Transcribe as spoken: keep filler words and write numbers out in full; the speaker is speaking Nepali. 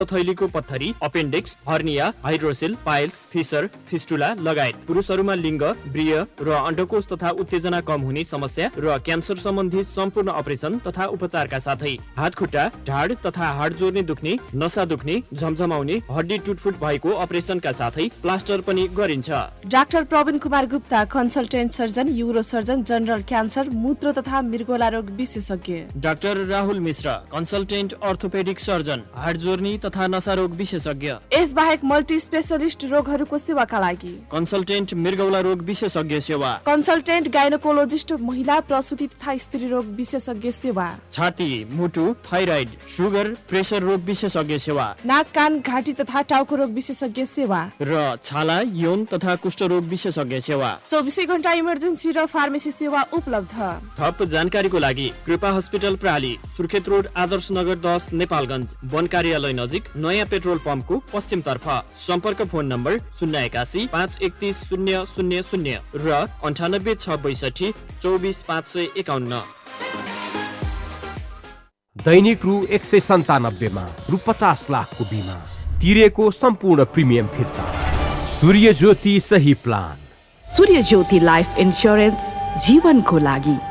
थैलीको पत्थरी, appendix, hernia, hydroxyl, piles, fissure, fistula लगायत पुरुषहरूमा लिङ्ग, ब्रिय र अण्डकोष तथा उत्तेजना कम हुने समस्या र क्यान्सर सम्बन्धी सम्पूर्ण अपरेसन तथा उपचारका साथै हात खुट्टा, ढाड तथा हाड जोड्ने दुख्ने, नसा दुख्ने, झमझमाउने, हड्डी टुटफुट भएको अपरेसनका साथै प्लास्टर पनि गरिन्छ। Doctor Praveen Kumar Gupta, consultant surgeon, euro surgeon, general cancer, मूत्र तथा मृगोला रोग विशेषज्ञ। डाक्टर राहुल मिश्र, कन्सल्टेन्ट अर्थोपेडिक सर्जन, हाड जोर्नी तथा नसा रोग विशेषज्ञ। यस बाहेक मल्टी स्पेशलिस्ट रोगहरूको सेवाका लागि कन्सल्टेन्ट मृगौला रोग विशेषज्ञ सेवा, कन्सल्टेन्ट गाइनोकोलोजिस्ट, महिला प्रसुति तथा स्त्री रोग विशेषज्ञ सेवा, छाती, मुटु, थाइराइड, सुगर, प्रेसर रोग विशेषज्ञ सेवा, नाक, कान, घाँटी तथा टाउको रोग विशेषज्ञ सेवा र छाला, यौन तथा कुष्ठ रोग विशेषज्ञ सेवा। चौबिसै घण्टा इमर्जेन्सी र फार्मेसी सेवा उपलब्ध। थप जानकारीको लागि कृपा हस्पिटल प्राली, सुर्खेत रोड, आदर्श नगर दस, नेपालगञ्ज, वन कार्यालय नजिक, नयाँ पेट्रोल पम्पको पश्चिमतर्फ। सम्पर्क फोन नम्बर शून्य एकासी पाँच एकतिस शून्य शून्य शून्य र अन्ठानब्बे छ बैसठी चौबिस पाँच सय एकाउन्न। दैनिक रु एक सय सन्तानब्बेमा रु पचास लाखको बिमा तिरेको सम्पूर्ण प्रिमियम फिर्ता। सूर्य ज्योति सही प्लान। सूर्य ज्योति लाइफ इन्स्योरेन्स जीवनको लागि।